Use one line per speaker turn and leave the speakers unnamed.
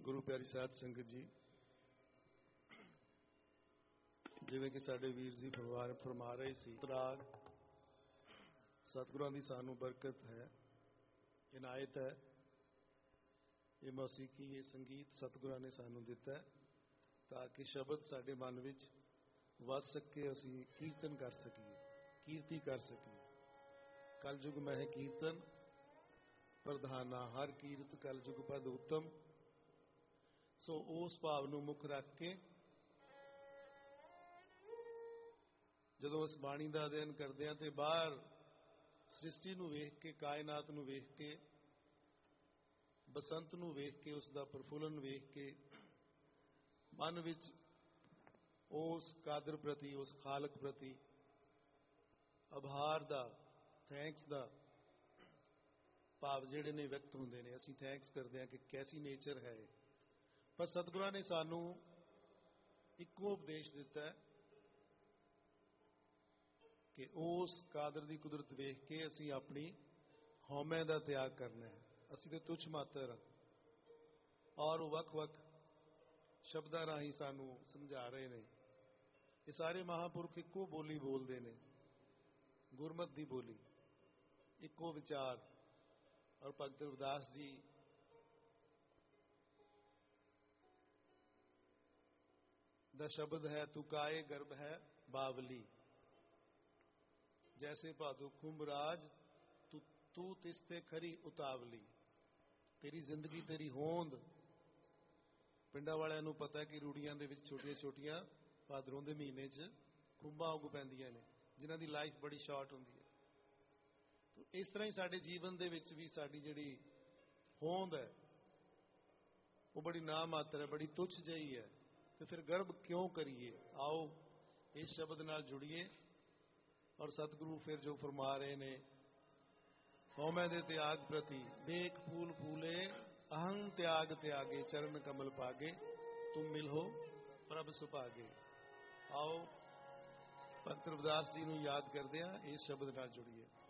ਗੁਰੂ ਪਿਆਰੀ ਸਾਧ ਸੰਗਤ ਜੀ, ਜਿਵੇਂ ਕਿ ਸਾਡੇ ਵੀਰ ਜੀ ਫਰਮਾ ਰਹੇ ਸੀ, ਤਰਾਗ ਸਤਿਗੁਰਾਂ ਦੀ ਸਾਨੂੰ ਬਰਕਤ ਹੈ, ਇਨਾਇਤ ਹੈ। ਇਹ ਮੌਸੀਕੀ, ਇਹ ਸੰਗੀਤ ਸਤਿਗੁਰਾਂ ਨੇ ਸਾਨੂੰ ਦਿੱਤਾ ਹੈ ਤਾਂ ਕਿ ਸ਼ਬਦ ਸਾਡੇ ਮਨ ਵਿੱਚ ਵਸ ਸਕੇ, ਅਸੀਂ ਕੀਰਤਨ ਕਰ ਸਕੀਏ, ਕੀਰਤੀ ਕਰ ਸਕੀਏ। ਕਲਯੁਗ ਮਹਿ ਕੀਰਤਨ ਪ੍ਰਧਾਨਾ, ਹਰ ਕੀਰਤ ਕਲਯੁਗ ਪਦ ਉੱਤਮ। ਸੋ ਉਸ ਭਾਵ ਨੂੰ ਮੁੱਖ ਰੱਖ ਕੇ ਜਦੋਂ ਇਸ ਬਾਣੀ ਦਾ ਅਧਿਐਨ ਕਰਦੇ ਹਾਂ ਤੇ ਬਾਹਰ ਸ੍ਰਿਸ਼ਟੀ ਨੂੰ ਵੇਖ ਕੇ, ਕਾਇਨਾਤ ਨੂੰ ਵੇਖ ਕੇ, ਬਸੰਤ ਨੂੰ ਵੇਖ ਕੇ, ਉਸ ਦਾ ਪ੍ਰਫੁੱਲਨ ਵੇਖ ਕੇ ਮਨ ਵਿੱਚ ਉਸ ਕਾਦਰ ਪ੍ਰਤੀ, ਉਸ ਖਾਲਕ ਪ੍ਰਤੀ ਆਭਾਰ ਦਾ, ਥੈਂਕਸ ਦਾ ਭਾਵ ਜਿਹੜੇ ਨੇ ਵਿਅਕਤ ਹੁੰਦੇ ਨੇ। ਅਸੀਂ ਥੈਂਕਸ ਕਰਦੇ ਹਾਂ ਕਿ ਕੈਸੀ ਨੇਚਰ ਹੈ। ਪਰ ਸਤਿਗੁਰਾਂ ਨੇ ਸਾਨੂੰ ਇੱਕੋ ਉਪਦੇਸ਼ ਦਿੱਤਾ ਹੈ ਕਿ ਉਸ ਕਾਦਰ ਦੀ ਕੁਦਰਤ ਵੇਖ ਕੇ ਅਸੀਂ ਆਪਣੀ ਹਉਮੈ ਦਾ ਤਿਆਗ ਕਰਨਾ ਹੈ। ਅਸੀਂ ਤੇ ਤੁੱਛ ਮਾਤਰ ਹਾਂ। ਔਰ ਉਹ ਵੱਖ-ਵੱਖ ਸ਼ਬਦਾਂ ਰਾਹੀਂ ਸਾਨੂੰ ਸਮਝਾ ਰਹੇ ਨੇ। ਇਹ ਸਾਰੇ ਮਹਾਂਪੁਰਖ ਇੱਕੋ ਬੋਲੀ ਬੋਲਦੇ ਨੇ, ਗੁਰਮਤਿ ਦੀ ਬੋਲੀ, ਇੱਕੋ ਵਿਚਾਰ। ਔਰ ਭਗਤ ਰਵਿਦਾਸ ਜੀ ਦਾ ਸ਼ਬਦ ਹੈ, ਤੂੰ ਕਾਏ ਗਰਭ ਹੈ ਬਾਵਲੀ, ਜੈਸੇ ਭਾਦੋ ਕੁੰਭਰਾਜ ਤੂੰ ਤਿਸਤੇ ਖਰੀ ਉਤਾਵਲੀ। ਤੇਰੀ ਜ਼ਿੰਦਗੀ, ਤੇਰੀ ਹੋਂਦ। ਪਿੰਡਾਂ ਵਾਲਿਆਂ ਨੂੰ ਪਤਾ ਕਿ ਰੂੜੀਆਂ ਦੇ ਵਿੱਚ ਛੋਟੀਆਂ ਛੋਟੀਆਂ ਭਾਦਰੋਂ ਦੇ ਮਹੀਨੇ 'ਚ ਖੁੰਬਾਂ ਉੱਗ ਪੈਂਦੀਆਂ ਨੇ, ਜਿਨ੍ਹਾਂ ਦੀ ਲਾਈਫ ਬੜੀ ਸ਼ਾਰਟ ਹੁੰਦੀ ਹੈ। ਤਾਂ ਇਸ ਤਰ੍ਹਾਂ ਹੀ ਸਾਡੇ ਜੀਵਨ ਦੇ ਵਿੱਚ ਵੀ ਸਾਡੀ ਜਿਹੜੀ ਹੋਂਦ ਹੈ ਉਹ ਬੜੀ ਨਾ ਮਾਤਰ ਹੈ, ਬੜੀ ਤੁੱਛ ਜਿਹੀ ਹੈ। ਤੇ ਫਿਰ ਗਰਭ ਕਿਉਂ ਕਰੀਏ? ਆਓ ਇਸ ਸ਼ਬਦ ਨਾਲ ਜੁੜੀਏ। ਔਰ ਸਤਿਗੁਰੂ ਫਿਰ ਜੋ ਫਰਮਾ ਰਹੇ ਨੇ, ਹਉਮੈ ਦੇ ਤਿਆਗ ਪ੍ਰਤੀ, ਦੇਖ ਫੂਲ ਫੂਲੇ ਅਹੰ ਤਿਆਗ ਤਿਆਗੇ, ਚਰਨ ਕਮਲ ਪਾਗੇ, ਤੁਮ ਮਿਲੋ ਪ੍ਰਭ ਸੁਭਾਗੇ। ਆਓ ਭਗਤ ਰਵਿਦਾਸ ਜੀ ਨੂੰ ਯਾਦ ਕਰਦੇ ਹਾਂ, ਇਸ ਸ਼ਬਦ ਨਾਲ ਜੁੜੀਏ।